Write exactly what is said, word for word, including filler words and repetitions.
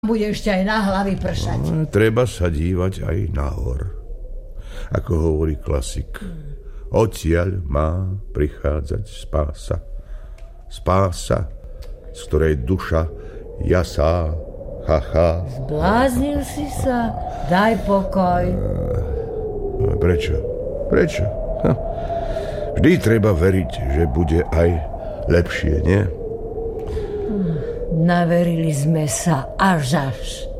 bude ešte aj na hlavy pršať. No, treba sa dívať aj nahor. Ako hovorí klasik. Odtiaľ má prichádzať spása. Spása, z ktorej duša jasá. Ha, ha. Zbláznil si sa? Daj pokoj. Prečo? Prečo? Hm. Vždy treba veriť, že bude aj lepšie, nie? Naverili sme sa až až.